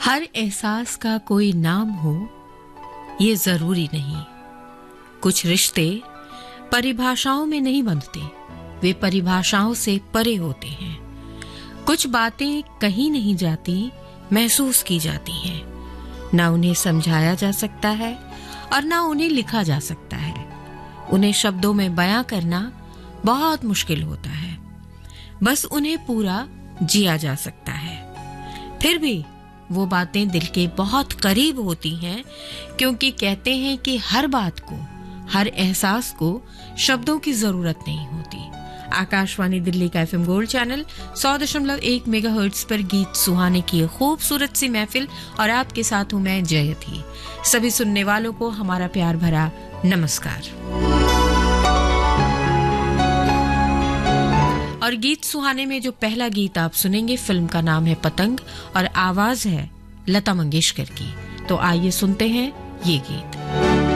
हर एहसास का कोई नाम हो ये जरूरी नहीं। कुछ रिश्ते परिभाषाओं में नहीं बंधते, वे परिभाषाओं से परे होते हैं। कुछ बातें कहीं नहीं जाती, महसूस की जाती हैं। ना उन्हें समझाया जा सकता है और ना उन्हें लिखा जा सकता है। उन्हें शब्दों में बयां करना बहुत मुश्किल होता है। बस उन्हें पूरा जिया जा सकता है। फिर भी वो बातें दिल के बहुत करीब होती हैं, क्योंकि कहते हैं कि हर बात को, हर एहसास को शब्दों की जरूरत नहीं होती। आकाशवाणी दिल्ली का एफएम गोल्ड चैनल 100.1 मेगाहर्ट्ज पर गीत सुहाने की खूबसूरत सी महफिल और आपके साथ हूं मैं जयथी। सभी सुनने वालों को हमारा प्यार भरा नमस्कार। और गीत सुहाने में जो पहला गीत आप सुनेंगे, फिल्म का नाम है पतंग और आवाज है लता मंगेशकर की। तो आइए सुनते हैं ये गीत।